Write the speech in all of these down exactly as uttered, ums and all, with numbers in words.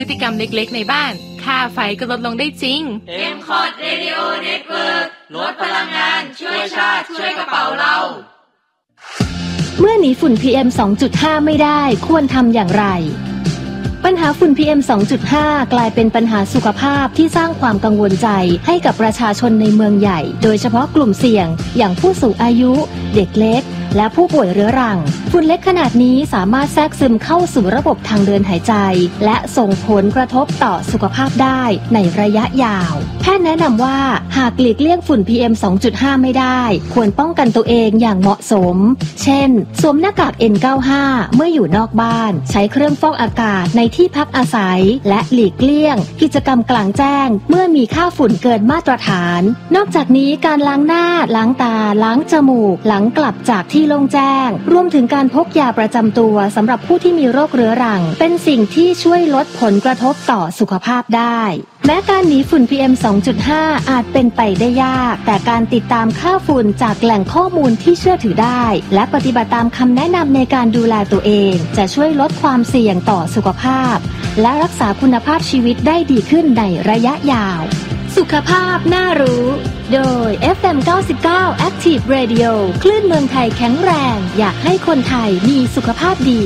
พฤติกรรมเล็กๆในบ้านค่าไฟก็ลดลงได้จริงเอ็ม คอร์ด Radio Network ลดพลังงานช่วยชาติช่วยกระเป๋าเราเมื่อหนีฝุ่น พี เอ็ม สองจุดห้า ไม่ได้ควรทำอย่างไรปัญหาฝุ่น พี เอ็ม สองจุดห้า กลายเป็นปัญหาสุขภาพที่สร้างความกังวลใจให้กับประชาชนในเมืองใหญ่โดยเฉพาะกลุ่มเสี่ยงอย่างผู้สูงอายุเด็กเล็กและผู้ป่วยเรื้อรังฝุ่นเล็กขนาดนี้สามารถแทรกซึมเข้าสู่ระบบทางเดินหายใจและส่งผลกระทบต่อสุขภาพได้ในระยะยาวแพทย์แนะนำว่าหากหลีกเลี่ยงฝุ่น พี เอ็ม สองจุดห้า ไม่ได้ควรป้องกันตัวเองอย่างเหมาะสมเช่นสวมหน้ากาก เอ็น เก้าสิบห้า เมื่ออยู่นอกบ้านใช้เครื่องฟอกอากาศในที่พักอาศัยและหลีกเลี่ยงกิจกรรมกลางแจ้งเมื่อมีค่าฝุ่นเกินมาตรฐานนอกจากนี้การล้างหน้าล้างตาล้างจมูกหลังกลับจากที่โล่งแจ้งรวมถึงการพกยาประจำตัวสำหรับผู้ที่มีโรคเรื้อรังเป็นสิ่งที่ช่วยลดผลกระทบต่อสุขภาพได้แม้การหนีฝุ่น พี เอ็ม สองจุดห้า อาจเป็นไปได้ยากแต่การติดตามค่าฝุ่นจากแหล่งข้อมูลที่เชื่อถือได้และปฏิบัติตามคำแนะนำในการดูแลตัวเองจะช่วยลดความเสี่ยงต่อสุขภาพและรักษาคุณภาพชีวิตได้ดีขึ้นในระยะยาวสุขภาพน่ารู้โดย เอฟ เอ็ม เก้าสิบเก้า Active Radio คลื่นเมืองไทยแข็งแรงอยากให้คนไทยมีสุขภาพดี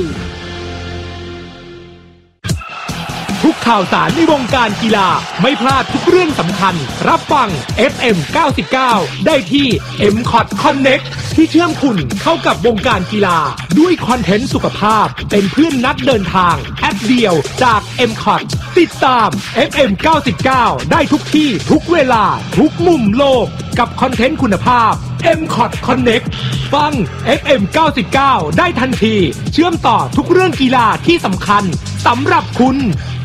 ทุกข่าวสารในวงการกีฬาไม่พลาดทุกเรื่องสำคัญรับฟัง เอฟ เอ็ม เก้าสิบเก้า ได้ที่ เอ็ม คอร์ด Connect ที่เชื่อมคุณเข้ากับวงการกีฬาด้วยคอนเทนต์สุขภาพเป็นเพื่อนนักเดินทางแอปเดียวจาก เอ็ม คอร์ด ติดตาม เอฟ เอ็ม เก้าสิบเก้า ได้ทุกที่ทุกเวลาทุกมุมโลกกับคอนเทนต์คุณภาพ เอ็ม คอร์ด Connect ฟัง เอฟ เอ็ม เก้าสิบเก้า ได้ทันทีเชื่อมต่อทุกเรื่องกีฬาที่สำคัญสำหรับคุณ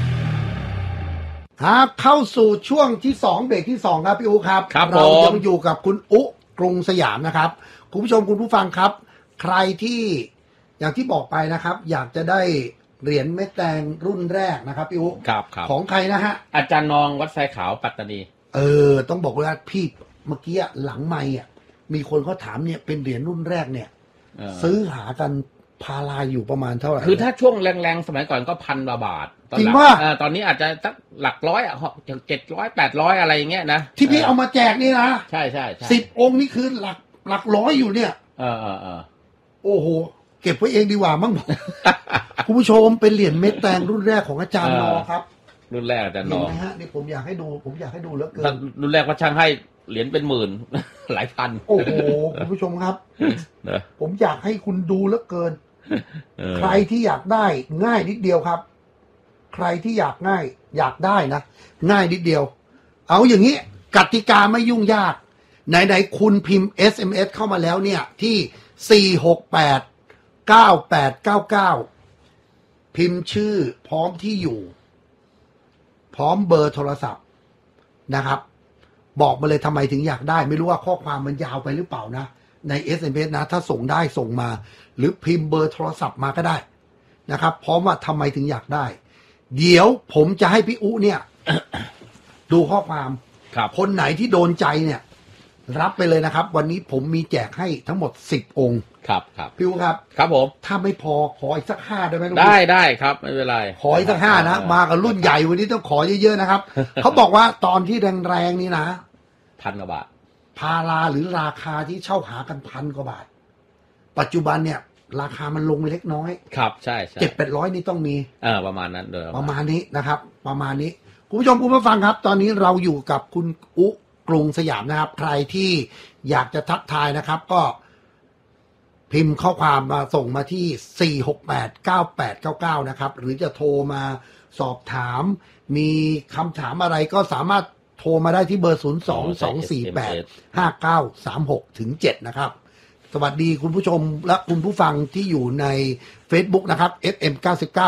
ครับเข้าสู่ช่วงที่สองเบรกที่สองครับพี่อุ๊ครับเรายังอยู่กับคุณอุ๊กรุงสยามนะครับคุณผู้ชมคุณผู้ฟังครับใครที่อย่างที่บอกไปนะครับอยากจะได้เหรียญเม็ดแดงรุ่นแรกนะครับพี่อุ๊ของใครนะฮะอาจารย์นองวัดไซขาวปัตตานีเออต้องบอกว่าพี่เมื่อกี้หลังไมค์อ่ะมีคนเขาถามเนี่ยเป็นเหรียญรุ่นแรกเนี่ยซื้อหากันพาราอยู่ประมาณเท่าไหร่คือถ้าช่วงแรงๆสมัยก่อนก็พันกว่าบาทจริงว่าตอนนี้อาจจะสักหลักร้อยอ่ะเจ็ดร้อยแปดร้อยอะไรอย่างเงี้ยนะที่พี่เอามาแจกนี่นะใช่ใช่สิบองค์นี่คือหลักหลักร้อยอยู่เนี่ยเออเออเออโอ้โหเก็บไว้เองดีกว่ามั้ง คุณผู้ชมเป็นเหรียญเม็ดแตงรุ่นแรกของอาจารย์นอครับรุ่นแรกอาจารย์นอเห็นไหมฮะนี่ผมอยากให้ดูผมอยากให้ดูแล้วเกินรุ่นแรกว่าช่างให้เหรียญเป็นหมื่น หลายพันโอ้โหคุณผู้ชมครับ ผมอยากให้คุณดูแล้วเกินใครที่อยากได้ง่ายนิดเดียวครับใครที่อยากง่ายอยากได้นะง่ายนิดเดียวเอาอย่างนี้กติกาไม่ยุ่งยากไหนๆคุณพิมพ์ เอส เอ็ม เอส เข้ามาแล้วเนี่ยที่สี่ หก แปด เก้า แปด เก้า เก้าพิมพ์ชื่อพร้อมที่อยู่พร้อมเบอร์โทรศัพท์นะครับบอกมาเลยทำไมถึงอยากได้ไม่รู้ว่าข้อความมันยาวไปหรือเปล่านะใน เอส เอ็ม เอส นะถ้าส่งได้ส่งมาหรือพิมพ์เบอร์โทรศัพท์มาก็ได้นะครับพร้อมว่าทำไมถึงอยากได้เดี๋ยวผมจะให้พี่อุ๊เนี่ย ดูข้อความครับคนไหนที่โดนใจเนี่ยรับไปเลยนะครับวันนี้ผมมีแจกให้ทั้งหมดสิบองค์ครับครับพี่อุ๊ครับครับผมถ้าไม่พอขออีกสักห้าได้ไหมได้ได้ครับไม่เป็นไรขออีกสักห้านะมากับรุ่นใหญ่วันนี้ต้องขอเยอะๆนะครับ เขาบอกว่าตอนที่แรงๆนี่นะพันกว่าบาทพาราหรือราคาที่เช่าหากันพันกว่าบาทปัจจุบันเนี่ยราคามันลงไปเล็กน้อยครับใช่ใช่เจ็ดแปดร้อยนี่ต้องมีเออประมาณนั้นเดิมประมาณนี้นะครับประมาณนี้คุณผู้ชมคุณผู้ฟังครับตอนนี้เราอยู่กับคุณอุ๊กรุงสยามนะครับใครที่อยากจะทักทายนะครับก็พิมพ์ข้อความมาส่งมาที่สี่ หก แปด เก้า แปด เก้า เก้านะครับหรือจะโทรมาสอบถามมีคำถามอะไรก็สามารถโทรมาได้ที่เบอร์ศูนย์ สอง สอง สี่ แปด ห้า เก้า สาม หก ถึง เจ็ดนะครับสวัสดีคุณผู้ชมและคุณผู้ฟังที่อยู่ใน Facebook นะครับ เอฟ เอ็ม เก้าสิบเก้า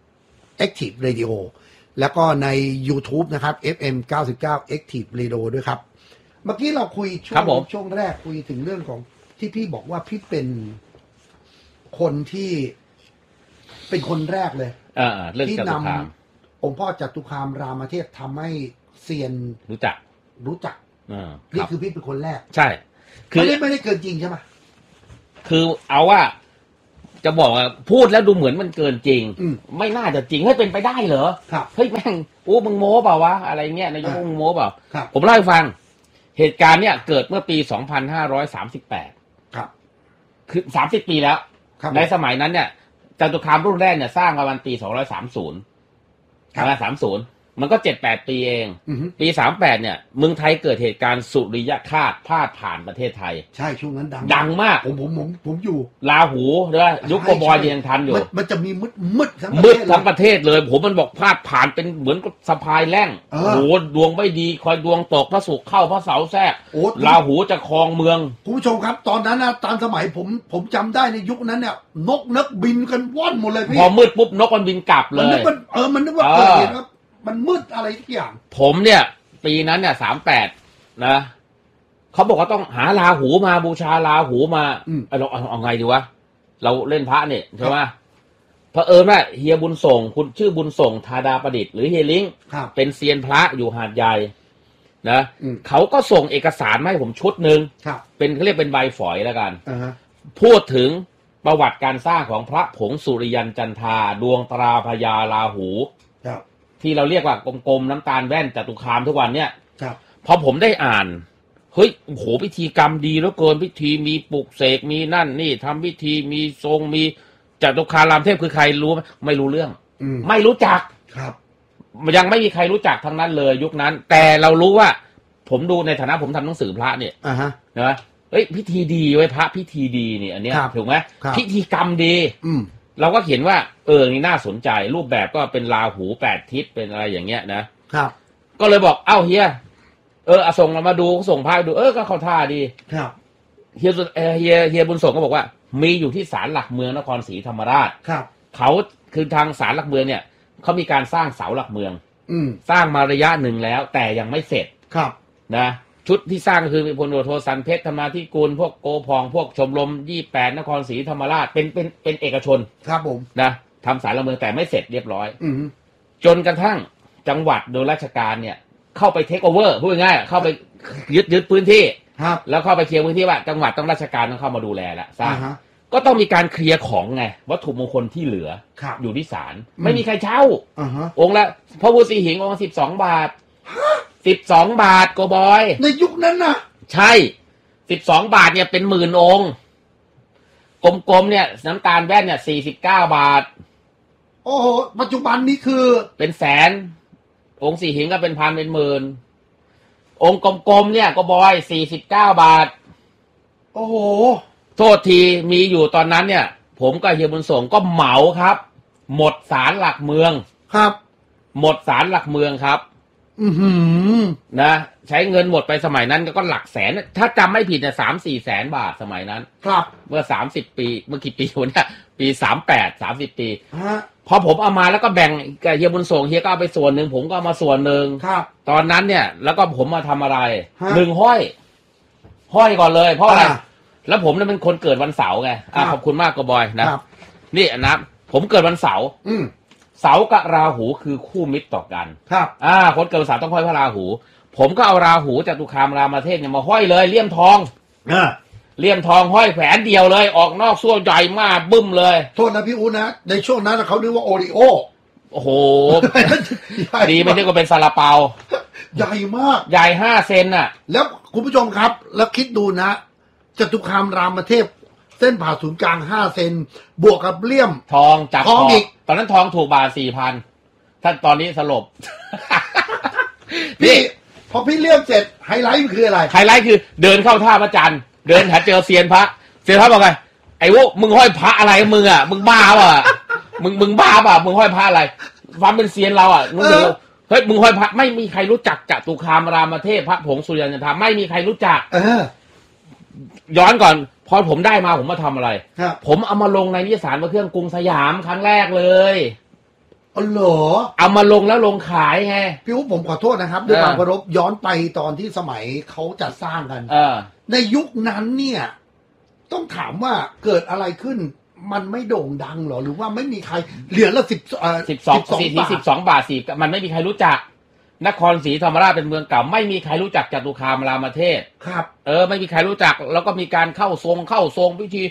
Active Radio แล้วก็ใน YouTube นะครับ เอฟ เอ็ม เก้าสิบเก้า Active Radio ด้วยครับเมื่อกี้เราคุยช่วงช่วงแรกคุยถึงเรื่องของที่พี่บอกว่าพี่เป็นคนที่เป็นคนแรกเลยที่นำองค์พ่อจตุคามรามเทพทำให้เซียนรู้จักรู้จักนี่คือพี่เป็นคนแรกใช่คือไม่ได้ไม่ได้เกินจริงใช่ไหมคือเอาว่าจะบอกว่าพูดแล้วดูเหมือนมันเกินจริงไม่น่าจะจริงเฮ้ยเป็นไปได้เหรอเฮ้ยแม่งโอ้มึงโม้เปล่าวะอะไรเงี้ยนายกมึงโม้เปล่าผมเล่าให้ฟังเหตุการณ์เนี่ยเกิดเมื่อปีสองพันห้าร้อยสามสิบแปดครับคือสามสิบปีแล้วในสมัยนั้นเนี่ยจตุคามรุ่นแรกเนี่ยสร้างประมาณปีสองร้อยสามสิบนะสามสิบมันก็เจ็ดแปดปีเองปีสามแปดเนี่ยเมืองไทยเกิดเหตุการณ์สุริยคราสพาดผ่านประเทศไทยใช่ช่วงนั้นดังดังมากผมผมผมผมอยู่ลาหูด้วยยุคกบอยยังทันอยู่มันจะมีมืดมืดทั้งมืดทั้งประเทศเลยผมมันบอกพาดผ่านเป็นเหมือนกับสะพายแล่งโอ้โหดวงไม่ดีคอยดวงตกพระศุกร์เข้าพระเสาร์แทรกลาหูจะครองเมืองคุณผู้ชมครับตอนนั้นนะตอนสมัยผมผมจำได้ในยุคนั้นเนี่ยนกนักบินกันว่อนหมดเลยพี่พอมืดปุ๊บนกมันบินกลับเลยมันเออมันนึกว่าเกิดเหตุครับมันมืดอะไรทุกอย่างผมเนี่ยปีนั้นเนี่ยสามแปดนะเขาบอกว่าต้องหาราหูมาบูชาราหูมาเราเอาเอาไงดีวะเราเล่นพระเนี่ยใช่ไหมเผอิญว่าเฮียบุญส่งคุณชื่อบุญส่งธาดาประดิษฐ์หรือเฮียลิงเป็นเซียนพระอยู่หาดใหญ่นะเขาก็ส่งเอกสารมาให้ผมชุดหนึ่งเป็นเขาเรียกเป็นใบฝอยแล้วกันพูดถึงประวัติการสร้างของพระผงสุริยันจันทราดวงตราพญาราหูที่เราเรียกว่ากลมๆน้ำตาลแว่นจตุคามทุกวันเนี่ยพอผมได้อ่านเฮ้ยโอ้โหพิธีกรรมดีแล้วเกินพิธีมีปลุกเสกมีนั่นนี่ทำพิธีมีทรงมีจตุคามรามเทพคือใครรู้ไหมไม่รู้เรื่องไม่รู้จักครับยังไม่มีใครรู้จักทั้งนั้นเลยยุคนั้นแต่เรารู้ว่าผมดูในฐานะผมทำหนังสือพระเนี่ยอ่าฮะนะเฮ้ยพิธีดีไว้พระพิธีดีนี่อันเนี้ยถูกไหมพิธีกรรมดีอืมเราก็เขียนว่าเออนี่น่าสนใจรูปแบบก็เป็นราหูแปดทิศเป็นอะไรอย่างเงี้ยนะครับก็เลยบอกเอ้าเฮียเออส่งมาดูส่งพาไปดูเออก็เข้าท่าดีครับเฮียเฮียเฮียบุญส่งก็บอกว่ามีอยู่ที่ศาลหลักเมืองนครศรีธรรมราชครับเขาคือทางศาลหลักเมืองเนี่ยเขามีการสร้างเสาหลักเมืองอืมสร้างมาระยะหนึ่งแล้วแต่ยังไม่เสร็จครับนะชุดที่สร้างก็คือมีพลโทสันเพชรธรรมาธิกุลพวกโกพองพวกชมรมยี่สิบแปดนครศรีธรรมราชเป็นเป็นเป็นเอกชนครับผมนะทำศาลหลักเมืองแต่ไม่เสร็จเรียบร้อยอืจนกระทั่งจังหวัดโดยราชการเนี่ยเข้าไปเทคโอเวอร์พูดง่ายๆเข้าไปยึดยึดพื้นที่แล้วเข้าไปเคลียร์พื้นที่ว่าจังหวัดต้องราชการต้องเข้ามาดูแลละสร้างก็ต้องมีการเคลียร์ของไงวัตถุมงคลที่เหลืออยู่ที่ศาลไม่มีใครเช่าองค์ละพระพุทธสีหิงองค์สิบสองบาทสิบสองบาทโกบอยในยุคนั้นนะใช่สิบสองบาทเนี่ยเป็นหมื่นองค์กลมๆเนี่ยน้ำตาลแว่นเนี่ยสี่สิบเก้าบาทโอ้โหปัจจุบันนี้คือเป็นแสนองค์สี่หิงก็เป็นพันเป็นหมื่นองค์กลมๆเนี่ยก็บอยสี่สิบเก้าบาทโอ้โหโทษทีมีอยู่ตอนนั้นเนี่ยผมกับเฮียบุญส่งก็เหมาครับหมดศาลหลักเมืองครับหมดศาลหลักเมืองครับอือหือนะใช้เงินหมดไปสมัยนั้นก็หลักแสนถ้าจำไม่ผิดเนี่ยสามสี่แสนบาทสมัยนั้นครับเมื่อสามสิบปีเมื่อกี่ปีวะเนี่ยปีสามแปดสามสิบปีฮะพอผมเอามาแล้วก็แบ่งกับเฮียบุญส่งเฮียก็เอาไปส่วนหนึ่งผมก็เอามาส่วนหนึ่งครับตอนนั้นเนี่ยแล้วก็ผมมาทำอะไรหนึ่งห้อยห้อยก่อนเลยเพราะอะไรแล้วผมเนี่ยเป็นคนเกิดวันเสาร์ไงอ่าขอบคุณมากกบอยนะนี่นะผมเกิดวันเสาร์เสาร์กับราหูคือคู่มิตรต่อกันครับอ่าคนเกิดวันเสาร์ต้องห้อยพระราหูผมก็เอาราหูจตุคามรามเทพเนี่ยมาห้อยเลยเลี่ยมทองอ่าเลี่ยมทองห้อยแขวนเดียวเลยออกนอกส่วนใหญ่มากบึ้มเลยโทษนะพี่อู๋นะในช่วงนั้นเขาเรียกว่าโอริโอโอ้โหดีไม่ใช่ก็เป็นซาลาเปาใหญ่มากใหญ่ห้าเซนน่ะแล้วคุณผู้ชมครับแล้วคิดดูนะจตุคามรามเทพเส้นผ่าศูนย์กลางห้าเซนบวกกับเลี่ยมทองจับทองอีกตอนนั้นทองถูกบาทสี่พันท่านตอนนี้สลบพี่พอพี่เลี่ยมเสร็จไฮไลท์คืออะไรไฮไลท์คือเดินเข้าท่าพระจันทร์เดินหาเจอเซียนพระเซียนพระบอกไงไอ้วุมึงห้อยพระอะไรมึงอ่ะมึงบ้าป่ะมึงมึงบ้าป่ะมึงห้อยพระอะไรความเป็นเซียนเราอ่ะมึงเฮ้ยมึงห้อยพระไม่มีใครรู้จักจตุคามรามเทพพระผงสุริยันจันทราไม่มีใครรู้จักเออย้อนก่อนพอผมได้มาผมมาทำอะไรผมเอามาลงในนิตยสารพระเครื่องกรุงสยามครั้งแรกเลยอ๋อเหรอเอามาลงแล้วลงขายไงพี่อุ๊บผมขอโทษนะครับด้วยความเคารพย้อนไปตอนที่สมัยเขาจัดสร้างกันในยุคนั้นเนี่ยต้องถามว่าเกิดอะไรขึ้นมันไม่โด่งดังหรอหรือว่าไม่มีใครเหรียญละสิบสิบสองสี่ที่สิบสองบาทสี่มันไม่มีใครรู้จักนครศรีธรรมราชเป็นเมืองเก่าไม่มีใครรู้จักจตุคามรามเทพครับเออไม่มีใครรู้จักแล้วก็มีการเข้าทรงเข้าทรงพิธี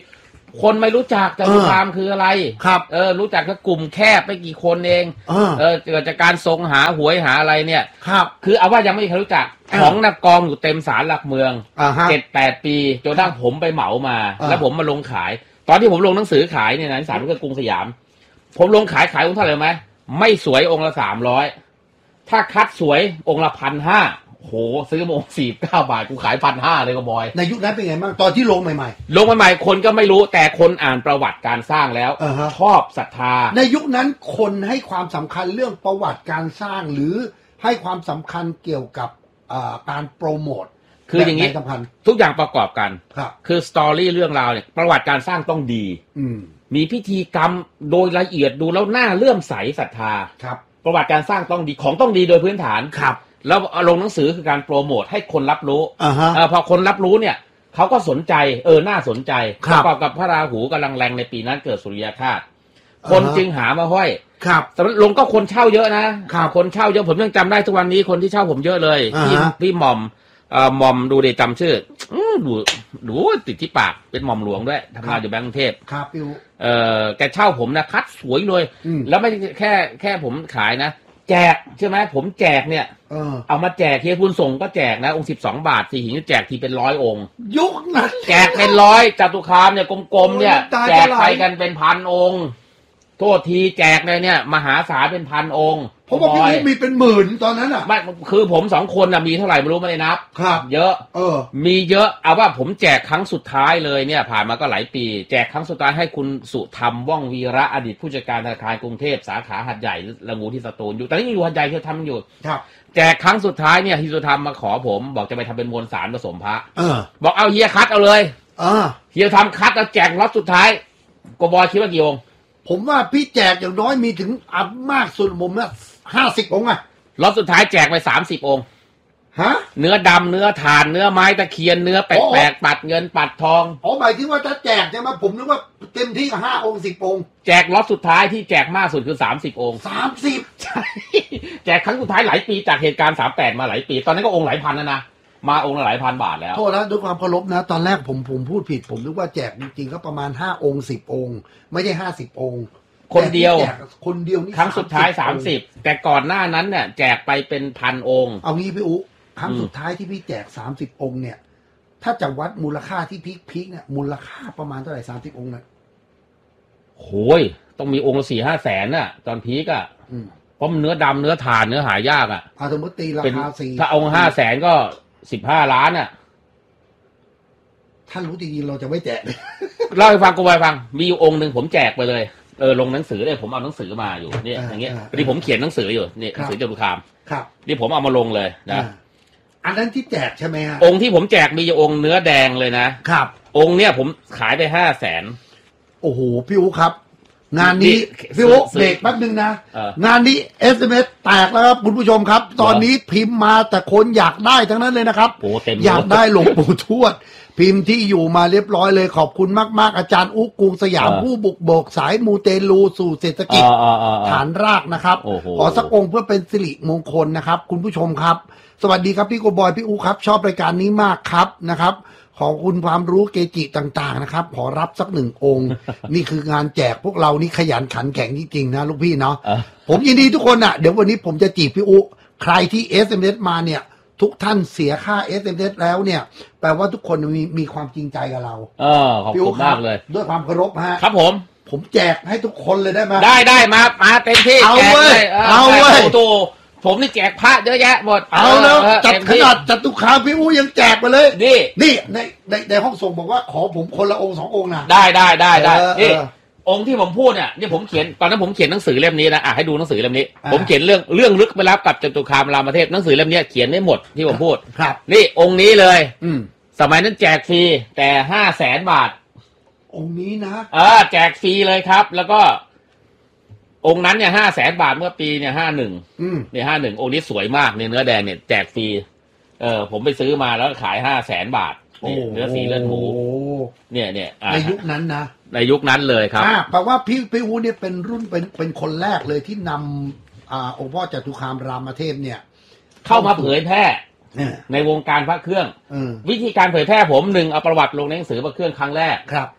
คนไม่รู้จักจตุคามคืออะไรครับเออรู้จักแค่กลุ่มแคบไปกี่คนเองเออเออเกิดจากการทรงหาหวยหาอะไรเนี่ยครับคือเอาว่ายังไม่มีใครรู้จักของนักกองอยู่เต็มศาลหลักเมืองอ่าฮะเจ็ดแปดปีจนทั้งผมไปเหมามาอ่าแล้วผมมาลงขาย ตอนที่ผมลงหนังสือขายเนี่ยนะศาลเพื่อกรุงสยาม ผมลงขายขายองค์เท่าไหร่ไหมไม่สวยองค์ละสามร้อยถ้าคัดสวยองค์ละพันห้าโหซื้อมาองค์สี่เก้าบาทกูขายพันห้าเลยก็บอยในยุคนั้นเป็นไงบ้างตอนที่ลงใหม่ๆลงใหม่ๆคนก็ไม่รู้แต่คนอ่านประวัติการสร้างแล้ว uh-huh. ชอบศรัทธาในยุคนั้นคนให้ความสำคัญเรื่องประวัติการสร้างหรือให้ความสำคัญเกี่ยวกับการโปรโมทคืออย่างนี้ทุกอย่างประกอบกันครับคือสตอรี่เรื่องราวเนี่ยประวัติการสร้างต้องดีมีพิธีกรรมโดยละเอียดดูแล้วน่าเลื่อมใสศรัทธาครับประวัติการสร้างต้องดีของต้องดีโดยพื้นฐานครับแล้วลงหนังสือคือการโปรโมทให้คนรับรู้ uh-huh. พอคนรับรู้เนี่ยเขาก็สนใจเออน่าสนใจประกอบกับพระราหูกำลังแรงในปีนั้นเกิดสุริยคราส uh-huh. คนจึงหามาห้อยครับแต่ลงก็คนเช่าเยอะนะคนเช่าเยอะผมยังจำได้ทุกวันนี้คนที่เช่าผมเยอะเลย uh-huh. พี่พี่หม่อมเอ่อหม่อมดูเดจำชื่อดูดูติดที่ปากเป็นหม่อมหลวงด้วยทำงานอยู่แบงก์กรุงเทพครับพี่เอ่อแกเช่าผมนะคัดสวยเลยแล้วไม่แค่แค่ผมขายนะแจกใช่ไหมผมแจกเนี่ยเออเอามาแจกเฮียบุญส่งก็แจกนะองค์สิบสองบาทสี่หินแจกทีเป็นร้อยองค์ยุคนั้นแจกเป็นร้อยจตุคามเนี่ยกลมๆเนี่ยแจกไปกันเป็นพันองค์โทษทีแจกเลยเนี่ยมหาศาลเป็นพันองค์เพราะว่าพี่มีเป็นหมื่นตอนนั้นอ่ะไม่คือผมสองคนน่ะมีเท่าไหร่ไม่รู้ไม่ได้นับครับเยอะเออมีเยอะเอาว่าผมแจกครั้งสุดท้ายเลยเนี่ยผ่านมาก็หลายปีแจกครั้งสุดท้ายให้คุณสุธรรมว่องวีระอดีตผู้จัดการธนาคารกรุงเทพสาขาหาดใหญ่ละงูที่สตูลอยู่ตอนนี้อยู่หาดใหญ่ที่ทำอยู่ครับแจกครั้งสุดท้ายเนี่ยที่สุธรรมมาขอผมบอกจะไปทำเป็นมวลสารผสมพระเออบอกเอาเฮียคัดเอาเลยเออเฮียทำคัดแล้วแจกล็อตสุดท้ายกบอยคิดว่ากี่องค์ผมว่าพี่แจกอย่างน้อยมีถึงอัพมากสุดผมเนี่ยห้าสิบองค์อะล็อตสุดท้ายแจกไปสามสิบองค์ฮะเนื้อดำเนื้อถ่านเนื้อไม้ตะเคียนเนื้อแปลกๆปัดเงินปัดทองอ๋อหมายถึงว่าถ้าแจกใช่ไหมผมนึกว่าเต็มที่ก็ห้าองค์สิบองค์แจกล็อตสุดท้ายที่แจกมากสุดคือสามสิบองค์สามสิบใช่แจกครั้งสุดท้ายหลายปีจากเหตุการณ์สามแปดมาหลายปีตอนนั้นก็องค์หลายพันนะนะมาองค์ละหลายพันบาทแล้วโทษนะด้วยความเคารพนะตอนแรกผมผมพูดผิดผมนึกว่าแจกจริงๆก็ประมาณห้าองค์สิบองค์ไม่ใช่ห้าสิบองค์คนเดียวคนเดียวนี่ครั้งสุดท้ายสามสิบแต่ก่อนหน้านั้นเนี่ยแจกไปเป็นพันองค์เอางี้พี่อุ๊ครั้งสุดท้ายที่พี่แจกสามสิบองค์เนี่ยถ้าจะวัดมูลค่าที่พีคพีคเนี่ยมูลค่าประมาณเท่าไหร่สามสิบองค์นะโอ้ยต้องมีองค์ละสี่ห้าแสนน่ะตอนพีคอ่ะเพราะมันเนื้อดำเนื้อถ่านเนื้อหายากอ่ะอาสมมติตีราคาสี่ถ้าองค์ห้าแสนก็สิบห้าล้านอ่ะถ้ารู้จริงๆเราจะไม่แจกเล่าให้ฟังกูไปฟังมีอยู่องค์หนึ่งผมแจกไปเลยเออลงหนังสือเลยผมเอาหนังสือมาอยู่เนี่ยอย่างเงี้ยพอดีผมเขียนหนังสืออยู่นี่หนังสือจตุคามครับนี่ผมเอามาลงเลยนะอันนั้นที่แจกใช่ไหมฮะองค์ที่ผมแจกมีองค์เนื้อแดงเลยนะครับองค์เนี้ยผมขายไปห้าแสนโอ้โหพี่อู๋ครับงานนี้พี่อู๋เบรกแป๊บนึงนะงานนี้ เอส เอ็ม เอส แตกแล้วครับคุณผู้ชมครับตอนนี้พิมพ์มาแต่คนอยากได้ทั้งนั้นเลยนะครับอยากได้หลวงปู่ทวดพิมพ์ที่อยู่มาเรียบร้อยเลยขอบคุณมากๆอาจารย์อุ๊กกรุงสยามผู้บุกเบิกสายมูเตลูสู่เศรษฐกิจฐานรากนะครับขอสักองค์เพื่อเป็นสิริมงคลนะครับคุณผู้ชมครับสวัสดีครับพี่โกบอยพี่อุ๊กครับชอบรายการนี้มากครับนะครับขอคุณความรู้เกจิต่างๆนะครับขอรับสักหนึ่งองค์ นี่คืองานแจกพวกเรานี่ขยันขันแข็งจริงๆนะลูกพี่เนาะผมยินดีทุกคนอ่ะเดี๋ยววันนี้ผมจะจีบพี่อุ๊ใครที่ เอส เอ็ม เอส มาเนี่ยทุกท่านเสียค่า เอส เอ็ม เอส แล้วเนี่ยแปลว่าทุกคนมีมีความจริงใจกับเราเออขอบคุณมากเลยด้วยความเคารพฮะครับผมผมแจกให้ทุกคนเลยได้ไหมได้ได้มามาเต็มที่เอาเว้ยเอาเว้ยตัวผมนี่แจกพระเยอะแยะหมดเอาแล้วจัดขนาดจตุคามพี่อู้ยังแจกไปเลยนี่นี่ในในในห้องส่งบอกว่าขอผมคนละองค์สององค์นะได้ได้ได้ได้นี่องค์ที่ผมพูดเนี่ยนี่ผมเขียนตอนนั้นผมเขียนหนังสือเล่มนี้นะอ่ะให้ดูหนังสือเล่มนี้ผมเขียนเรื่องเรื่องลึกไปรับกับจตุคามรามเทพหนังสือเล่มนี้เขียนได้หมดที่ผมพูดครับนี่องค์นี้เลยอืมสมัยนั้นแจกฟรีแต่ห้าแสนบาทองค์นี้นะเออแจกฟรีเลยครับแล้วก็องค์นั้นเนี่ยห้าแสนบาทเมื่อปีเนี่ยห้าหนึ่งเนี่ยห้าหนึ่งองค์นี้สวยมากเนี่ยเนื้อแดงเนี่ยแจกฟรีเออผมไปซื้อมาแล้วขายห้าแสนบาทเนื้อสีเลือดหมูเนี่ยเนี่ยในยุคนั้นนะในยุคนั้นเลยครับแปลว่าพี่พี่อู๋เนี่ยเป็นรุ่นเป็นเป็นคนแรกเลยที่นำอ่าองค์พ่อจตุคามรามเทพเนี่ยเข้ามาเผยแพร่ในวงการพระเครื่องวิธีการเผยแพร่ผมหนึ่งเอาประวัติลงในหนังสือพระเครื่องครั้งแรกครับ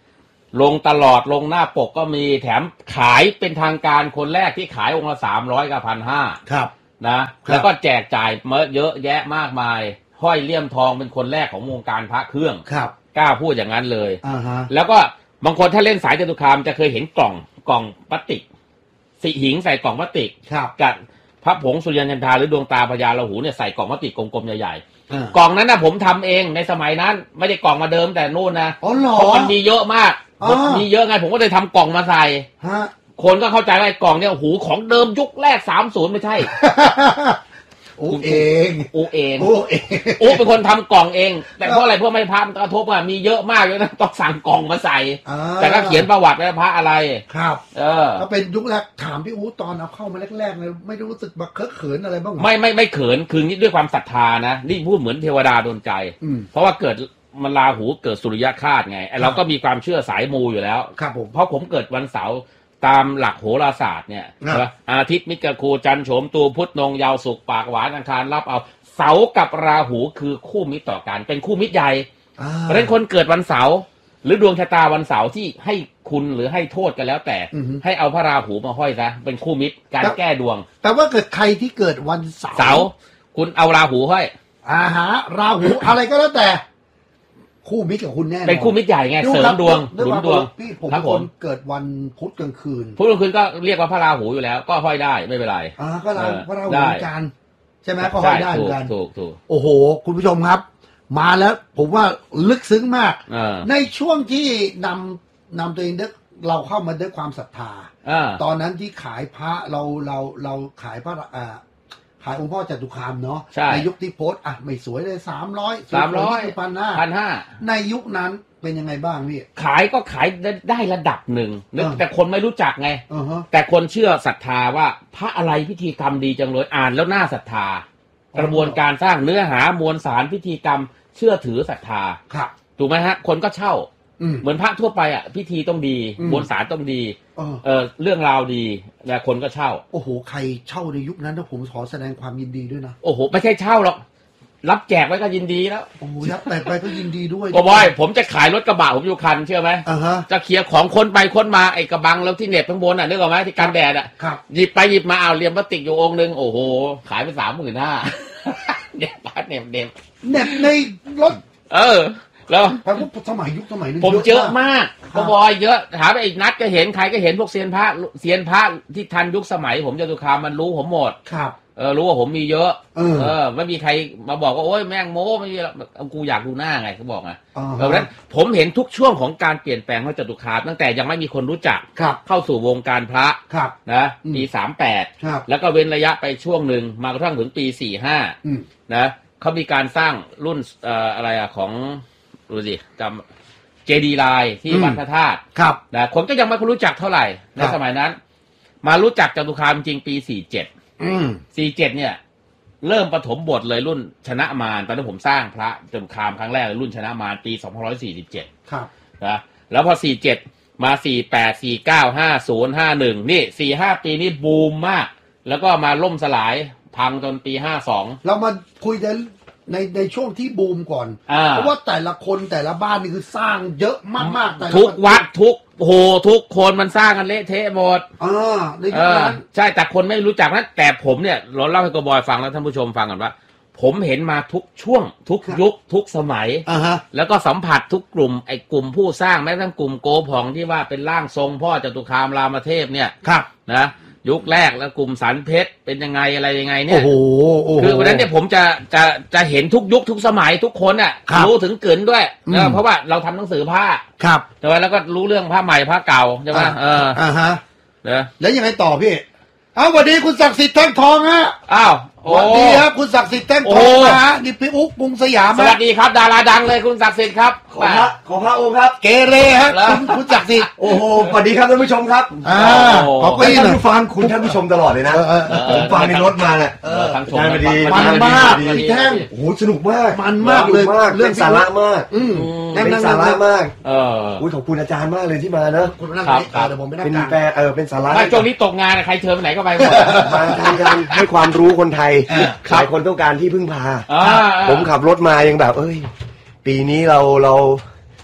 ลงตลอดลงหน้าปกก็มีแถมขายเป็นทางการคนแรกที่ขายองค์ละสามร้อยกับพันห้าครับนะแล้วก็แจกจ่ายเมเยอะแยะมากมายห้อยเลี่ยมทองเป็นคนแรกของวงการพระเครื่องครับกล้าพูดอย่างนั้นเลยอ่าฮะแล้วก็บางคนถ้าเล่นสายจตุคามจะเคยเห็นกล่องกล่องพลาสติกสีหิงใส่กล่องพลาสติกกับพระผงสุริยันจันทราหรือดวงตาพญาราหูเนี่ยใส่กล่องพลาสติกกลมๆใหญ่ๆกล่องนั้นนะผมทำเองในสมัยนั้นไม่ได้กล่องมาเดิมแต่นู่นนะอ๋อเหรอเพราะมันมีเยอะมากมีเยอะไงผมก็เลยทำกล่องมาใส่คนก็เข้าใจว่าไอ้กล่องเนี่ยหูของเดิมยุคแรกสามสิบไม่ใช่โอ้เองโอ้เองโอ้เองโอ้เป็นคนทำกล่องเองแต่เพราะอะไรเพราะไม่พระมันกระทบอ่ะมีเยอะมากเลยนะต้องสั่งกล่องมาใส่แต่ก็เขียนประวัติไว้พระอะไรครับเออก็เป็นยุคแรกถามพี่อู๋ตอนเอาเข้ามาแรกๆเลยไม่รู้สึกแบบเคอะเขินอะไรบ้างไม่ไม่ไม่เขินคือนี่ด้วยความศรัทธานะนี่พูดเหมือนเทวดาโดนใจเพราะว่าเกิดมันราหูเกิดสุริยคราสไงเราก็มีความเชื่อสายมูอยู่แล้วครับผมเพราะผมเกิดวันเสาร์ตามหลักโหราศาสตร์เนี่ยอาทิตย์มิกะคูจันทร์โฉมตูพุธนงยาวสุกปากหวานอังคารรับเอาเสาร์กับราหูคือคู่มิตรต่อกันเป็นคู่มิตรใหญ่เพราะฉะนั้นคนเกิดวันเสาร์หรือดวงชะตาวันเสาร์ที่ให้คุณหรือให้โทษกันแล้วแต่ให้เอาพระราหูมาห้อยซะเป็นคู่มิตรการแก้ดวงแต่ว่าเกิดใครที่เกิดวันเสาร์เสาร์คุณเอาราหูห้อยอาหาราหูอะไรก็แล้วแต่คู่มิตรกับคุณแน่เป็นคู่มิตรใหญ่ไงเสริมดวงหนุนดวงพี่ผมเป็นคนเกิดวันพุธกลางคืนพุธกลางคืนก็เรียกว่าพระราหูอยู่แล้วก็ห้อยได้ไม่เป็นไรอ่าก็ราพระราหูเหมือนกันใช่ไหมก็ห้อยได้เหมือนกันถูกถูกโอ้โหคุณผู้ชมครับมาแล้วผมว่าลึกซึ้งมากในช่วงที่นำนำตัวเองเราเข้ามาด้วยความศรัทธาตอนนั้นที่ขายพระเราเราเราขายพระอ่าขายองค์พ่อจตุคามเนาะในยุคที่โพสอ่ะไม่สวยเลยสามร้อยสามร้อยพันห้าพันห้าในยุคนั้นเป็นยังไงบ้างพี่ขายก็ขายได้ระดับหนึ่งแต่คนไม่รู้จักไงแต่คนเชื่อศรัทธาว่าพระอะไรพิธีกรรมดีจังเลยอ่านแล้วน่าศรัทธากระบวนการสร้างเนื้อหามวลสารพิธีกรรมเชื่อถือศรัทธาครับถูกไหมฮะคนก็เช่าเหมือนพระทั่วไปอ่ะพิธีต้องดีมวลสารต้องดีเออเรื่องราวดีแล้วคนก็เช่าโอ้โหใครเช่าในยุคนั้นนะผมขอแสดงความยินดีด้วยนะโอ้โหไม่ใช่เช่าหรอกรับแจกไว้ก็ยินดีแล้วโอ้รับแจกไปก็ยินดีด้วยก็บอยผมจะขายรถกระบะผมอยู่คันเชื่อไหมอ่าฮะจะเคลียร์ของคนไปคนมาไอ้กระบังแล้วที่เน็บข้างบนอ่ะนึกออกไหมที่กันแดดอ่ะหยิบไปหยิบมาเอาเรียมพลาสติกอยู่องค์นึงโอ้โหขายไปสามหมื่นห้าเน็บปาดเน็บเน็บเน็บในรถเออแล้วแต่ว่าสมัยยุคสมัยนึงผมเยอะมากก็บอยเยอะถามไอ้นัดก็เห็นใครก็เห็นพวกเซียนพระเซียนพระที่ทันยุคสมัยผมจตุคามมันรู้ผมหมดครับเออรู้ว่าผมมีเยอะเออไม่มีใครมาบอกว่าโอ๊ยแม่งโม้ไม่มีกูอยากดูหน้าไงเขาบอกไงเพราะฉะนั้นผมเห็นทุกช่วงของการเปลี่ยนแปลงของจตุคามตั้งแต่ยังไม่มีคนรู้จักเข้าสู่วงการพระนะปีสามแปดแล้วก็เว้นระยะไปช่วงหนึ่งมากระทั่งถึงปีสี่ห้านะเขามีการสร้างรุ่นเอ่ออะไรอะของดูสิจำเจดีไลน์ที่วัดพระธาตุนะคนก็ยังไม่รู้จักเท่าไหร่ในสมัยนั้นมารู้จักจตุคามจริงปีสี่เจ็ดสี่เจ็ดเนี่ยเริ่มปฐมบทเลยรุ่นชนะมารตอนนั้นผมสร้างพระจตุคามครั้งแรกรุ่นชนะมารปีสองพันร้อยสี่สิบเจ็ดครับนะแล้วพอสี่เจ็ดมาสี่แปด สี่เก้า ห้าศูนย์ ห้าหนึ่งนี่สี่ห้าปีนี้บูมมากแล้วก็มาล่มสลายพังจนปีห้าสองเรามาคุยกันในในช่วงที่บูมก่อนเพราะว่าแต่ละคนแต่ละบ้านนี่คือสร้างเยอะมากๆแต่ทุกวัดทุกโหทุกคนมันสร้างกันเละเทะหมดอ่าในยุคนั้นใช่แต่คนไม่รู้จักนะแต่ผมเนี่ยเราเล่าให้กบอยฟังแล้วท่านผู้ชมฟังกันว่าผมเห็นมาทุกช่วงทุกยุคทุกสมัยอ่าฮะแล้วก็สัมผัสทุกกลุ่มไอ้กลุ่มผู้สร้างแม้กระทั่งกลุ่มโกผองที่ว่าเป็นร่างทรงพ่อจตุคามรามเทพเนี่ยครับนะยุคแรกแล้วกลุ่มสันเพชรเป็นยังไงอะไรยังไงเนี่ยโอ้โหคือวันนั้นเนี่ยผมจะจะจะเห็นทุกยุคทุกสมัยทุกคนอ่ะรู้ถึงเกินด้วยเพราะว่าเราทำหนังสือผ้าครับใช่ไหมแล้วก็รู้เรื่องผ้าใหม่ผ้าเก่าใช่ไหมเอออ่าฮะเนอะแล้วยังไงต่อพี่อ้าวสวัสดีคุณศักดิ์สิทธิ์แท่งทองฮะอ้าวสวัสดีครับคุณศักดิ์สิทธิ์แท่งทองนะฮะนี่พี่อุ๊กกรุงสยามสวัสดีครับดาราดังเลยคุณศักดิ์สิทธิ์ครับขอพระขอพระองค์ครับเกเรฮะคุณคุณศักดิ์สิทธิ์โอ้โหสวัสดีครับท่านผู้ชมครับอ่าขอบคุณท่านผู้ฟังคุณท่านผู้ชมตลอดเลยนะผมฟังในรถมาเนี่ยทั้งชมดีมันมากพี่แท่งโอ้โหสนุกมากมันมากเลยเรื่องสาระมากอืมเป็นสาระมากเอออุ้ยขอบคุณอาจารย์มากเลยที่มาเนอะครับเดี๋ยวผมไปนั่งเป็นแปลเออเป็นสาระไม่ช่วงนี้ตกงานใครเชิญไปไหนก็ไปหมดมาทำกันให้ความรู้คนไทยหลายคนต้องการที่พึ่งพาผมขับรถมายังแบบเอ้ยปีนี้เราเรา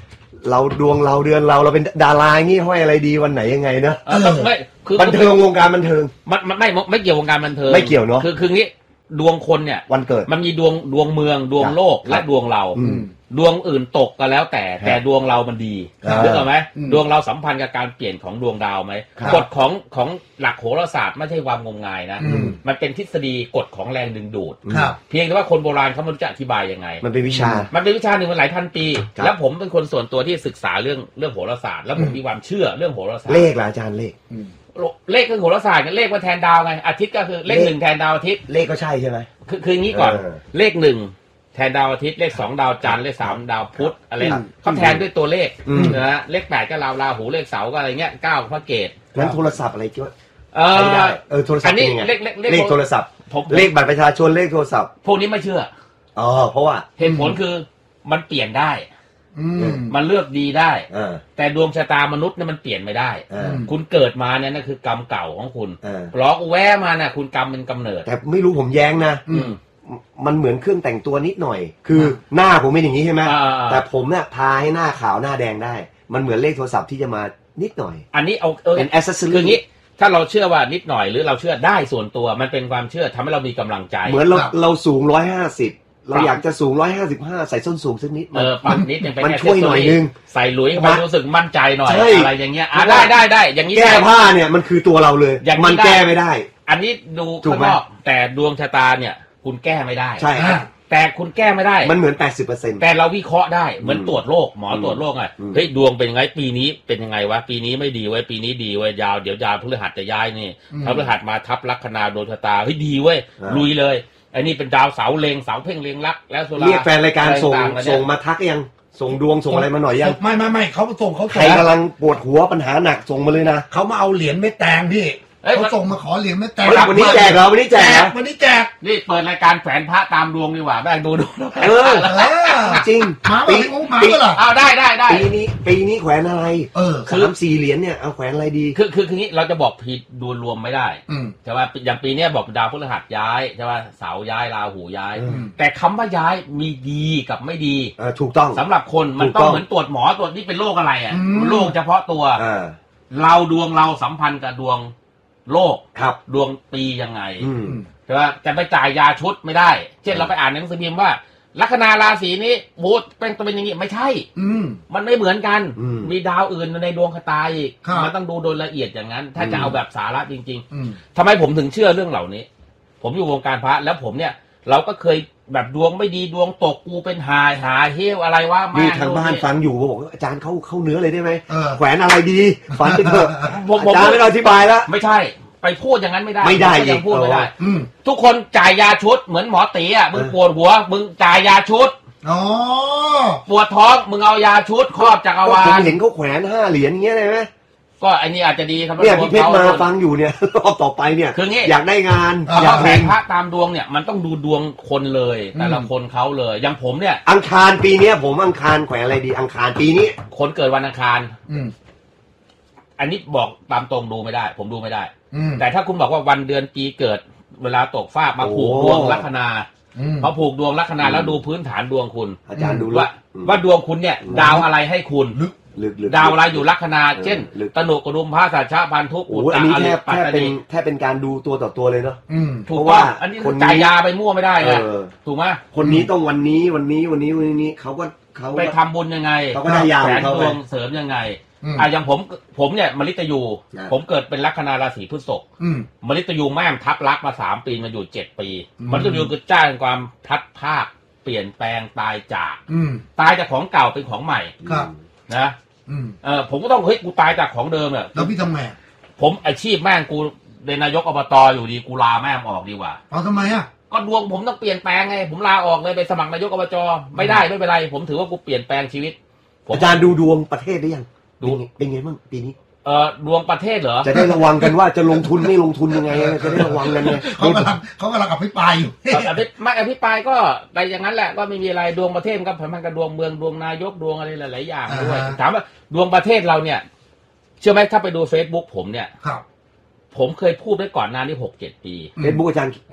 เราดวงเราเดือนเราเราเป็นดารางี้ห้อยอะไรดีวันไหนยังไงนะเออไม่คือบันเทิงวงการบันเทิงมันมันไม่ไม่เกี่ยววงการบันเทิงไม่เกี่ยวเนอะคือคืองี้ดวงคนเนี่ยวันเกิดมันมีดวงดวงเมืองดวงโลกและดวงเราอืมดวงอื่นตกก็แล้วแต่แต่ดวงเรามันดีครับนึกออกไหมอืมดวงเราสัมพันธ์กับการเปลี่ยนของดวงดาวไหมครับกฎของของหลักโหราศาสตร์ไม่ใช่ความงมงายนะอืมมันเป็นทฤษฎีกฎของแรงดึงดูดครับเพียงแต่ว่าคนโบราณเขาไม่รู้จะอธิบายยังไงมันเป็นวิชามันเป็นวิชาหนึ่งมาหลายพันปีครับแล้วผมเป็นคนส่วนตัวที่ศึกษาเรื่องเรื่องโหราศาสตร์แล้วผมมีความเชื่อเรื่องโหราศาสตร์เลขล่ะอาจารย์เลขเลขคือโหราศาสตร์กันเลขว่าแทนดาวไงอาทิตย์ก็คือเลขเลขหนึ่งแทนดาวอาทิตย์เลขก็ใช่ใช่ไหมคือคืออย่างนี้ก่อนเออเลขหนึ่งแทนดาวอาทิตย์เลขสองดาวจันทร์เลขสามดาวพุธอะไรครับเขาแทนด้วยตัวเลขอืมนะฮะเลขแปดก็ราราหูเลขเสาร์ก็อะไรเงี้ยเก้าพระเกตงั้นโทรศัพท์อะไรก็เอใช้ได้อเออโทรศัพอัท์นนี้เป็นยังไงเลขเลขเลขเลขโทรศัพท์ผมเลขบัตรประชาชนเลขโทรศัพท์พวกนี้ไม่เชื่ออ๋อเพราะว่าเหตุผลคือมันเปลี่ยนได้อืมมันเลือกดีได้เออแต่ดวงชะตามนุษย์เนี่ยมันเปลี่ยนไม่ได้เออคุณเกิดมาเนี่ยนั่นคือกรรมเก่าของคุณเออล้อกแวะมาน่ะคุณกรรมเป็นกำเนิดแต่ไม่รู้ผมแย้งนะอืมมันเหมือนเครื่องแต่งตัวนิดหน่อย คือหน้าผมเป็นอย่างนี้ใช่ไหมอ่าๆแต่ผมเนี่ยทาให้หน้าขาวหน้าแดงได้ มันเหมือนเลขโทรศัพท์ที่จะมานิดหน่อยอันนี้เอาเออเป็นคือ accessory อย่างนี้ ถ้าเราเชื่อว่านิดหน่อยหรือเราเชื่อได้ส่วนตัวมันเป็นความเชื่อทำให้เรามีกำลังใจเหมือนเราครับเราสูงร้อยห้าสิบเราครับอยากจะสูงร้อยห้าสิบห้าใส่ส้นสูงสักนิดเออปรับนิดนึงเป็นมันแค่ช่วยหน่อยนึงใส่หลุยเข้าไปนะรู้สึกมั่นใจหน่อยใช่อะไรอย่างเงี้ยอ่ะได้ได้ได้อย่างนี้แก้ได้ผ้าเนี่ยมันคือตัวเราเลยอย่างนี้มันได้แก้ไม่ได้อันนี้ดูถูกข้างไหมนอกแต่ดวงชะตาเนี่ย คุณแก้ไม่ได้ใช่อ่าแต่คุณแก้ไม่ได้มันเหมือนแปดสิบเปอร์เซ็นต์แต่เราวิเคราะห์ได้เหมือนอืมตรวจโรคหมอตรวจโรคไงอืมเฮ้ยดวงเป็นยังไงปีนี้เป็นยังไงวะปีนี้ไม่ดีเว้ยปีนี้ดีเว้ยยาวเดี๋ยวยาวพฤหัสจะย้ายนี่อืมพฤหัสมาทับลัคนาดวงชะตาเฮ้ยดีเว้ยอ่าลุยเลยไอ้นี่เป็นดาวเสาเล็งเสาเพ่งเล็งรักแล้วสุราเรียกแฟนรายการส่งอะไรต่ๆเนี่ยส่งมาทักยังส่งดวงส่งอะไรมาหน่อยยังไม่ไม่ไม่เขาส่งเขาใคส่รง กำลังปวดหัวปัญหาหนักส่งมาเลยนะเขามาเอาเหรียญเม็ดแตงพี่เอ้ยเขาส่งมาขอเหรียญเม็ดแตงเฮ้ยวันนี้แจกเหรอวันนี้แจกเหรอวันนี้แจกนี่เปิดรายการแฝนพระตามดวงดีกว่าแม่งดูดูเออเออจริงมาเปล่าพี่อุ๊มาปีเปล่าล่ะเอาได้ได้ได้ปีนี้ปีนี้แขวนอะไรเออสามสี่เหรียญเนี่ยเอาแขวนอะไรดีคือคือคืองี้เราจะบอกผิดดูรวมไม่ได้อืมใช่ไหมอย่างปีเนี้ยบอกดาวพฤหัสย้ายใช่ไหมเสาย้ายราหูย้ายอืมแต่คำว่าย้ายมีดีกับไม่ดีเออถูกต้องสำหรับคนมันถูกต้ต้ออง งเหมือนตรวจหมอตรวจนี่เป็นโรคอะไรอ่ะอืมมันโรคเฉพาะตัวอ่าเราดวงเราสัมพันธ์กับดวงโลกครับดวงปียังไงอืมใช่ไหมจะไปจ่ายยาชุดไม่ได้ เช่นเราไปอ่านหนังสือพิมพ์ว่าลัคนาราศีนี้บูธเป็นตัวเป็นอย่างนี้ไม่ใช่อืมมันไม่เหมือนกันอืมมีดาวอื่นในดวงชะตาอีกครับมันต้องดูโดยละเอียดอย่างนั้น ถ้าอืมจะเอาแบบสาระจริงอืมๆทำไมผมถึงเชื่อเรื่องเหล่านี้ ผมอยู่วงการพระแล้วผมเนี่ย เราก็เคยแบบดวงไม่ดีดวงตกกูเป็นหายหาเหี้ยวอะไรวะนี่แม่ทางบ้านฟังอยู่บอกว่าอาจารย์เข้าเข้าเนื้อเลยได้ไหมเออแขวนอะไรดีฝันไปเถอะผมผมอาจารย์ไม่ต้องอธิบายแล้วไม่ใช่ ไปพูดอย่างนั้นไม่ได้ไม่ได้ผก็ยังอีกพูดไม่ได้อืมทุกคนจ่ายยาชุดเหมือนหมอตีอ่ะมึงเออปวดหัว มึงจ่ายยาชุดอ๋อปวดท้องมึงเอายาชุดครอบจักรก็วาผมลเห็นเขาแขวนห้าเหรียญอย่างเงี้ยเลยไหมก็อันนี้อาจจะดีครับเนี่ยพี่เพชรมาดวงขฟังอยู่เนี่ย รอบต่อไปเนี่ยคืองี้อยากได้งานอ่าอยากแผเห็นนพระตามดวงเนี่ยมันต้องดูดวงคนเลย แต่ละคนเขาเลย อย่างผมเนี่ยอังคารปีเนี้ยผมอังคารแขวนอะไรดี อังคารปีนี้คนเกิดวันอังคารอืมอันนี้บอกตามตรงดูไม่ได้ ผมดูไม่ได้อืมแต่ถ้าคุณบอกว่าวันเดือนปีเกิด เวลาตกฟ้ามาโอ้ผูกดวงลัคนาอืมพอผูกดวงลัคนาแล้วดูพื้นฐานดวงคุณอาจารย์ดูว่าอืมว่าดวงคุณเนี่ยอืมดาวอะไรให้คุณลึกลึกลึกดาวอะไรอยู่ลัคนาเออเช่นลึกตนุกรุมพระสัชชะพันธุโอ้อุโหตอัตะนนี้อแทริบปัตแทบตเป็นนีแทบเป็นการดูตัวต่อตัวเลยเนาะอืมถูกเพราะว่าว่าอันนี้คนนี้จ่ายยาไปมั่วไม่ได้ไงเออถูกไหมคนนี้ต้องวันนี้วันนี้วันนี้วันนี้เขาก็เขาไปก็ทำบุญยังไงเขาก็ได้ยาแผของนเขาดไปวงเสริมยังไงอืมอ่ะอย่างผมผมเนี่ยมฤตยูนะผมเกิดเป็นลัคนาราศีพฤษภอืมมฤตยูแม่มทับลักษณ์มาสามปีมาอยู่เจ็ดปีอืมมฤตยูคือจ้างความพลัดพรากเปลี่ยนแปลงตายจากอืมตายจากของเก่าเป็นของใหม่ครับนะอืมเออผมก็ต้องเฮ้ยกูตายจากของเดิมเนี่ยแล้วพี่ทำไงผมอาชีพแม่งกูเป็นนายกอบตอยู่ดีกูลาแม่งออกดีกว่าเอาทำไมอ่ะก็ดวงผมต้องเปลี่ยนแปลงไงผมลาออกเลยไปสมัครนายกอบจไม่ได้ไม่เป็นไร ผมถือว่ากูเปลี่ยนแปลงชีวิตผมอาจารย์ดูดวงประเทศได้ยังดูเป็นไงบ้างปีนี้เออดวงประเทศเหรอจะได้ระวังกันว่าจะลงทุนไม่ลงทุนยังไงจะได้ระวังกันไงเขากำลังเขากำลังอภิปรายอยู่อภิไม่อภิปรายก็ไปอย่างนั้นแหละก็ไม่มีอะไรดวงประเทศมันก็สัมพันธ์กับดวงเมืองดวงนายกดวงอะไรหลายๆอย่างด้วยอ่าถามว่าดวงประเทศเราเนี่ย เชื่อไหมถ้าไปดู Facebook ผมเนี่ยครับผมเคยพูดไว้ก่อนหน้านี้หกเจ็ดปีเฟซบุ๊กอาจารย์คือ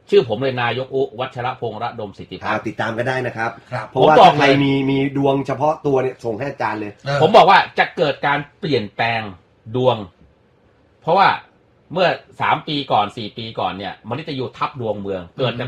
ชื่อผมเลยนายกอุวัชรพงษ์ระดมสิทธิพัฒน์ติดตามกันได้นะครับครับเพราะว่าผมบอกถ้าใครเลยมีมีดวงเฉพาะตัวเนี่ยส่งให้อาจารย์เลยผมบอกว่าจะเกิดการเปลี่ยนแปลงดวง เพราะว่าเมื่อสามปีก่อนสี่ปีก่อนเนี่ยมฤตยูทับดวงเมืองเกิดจาก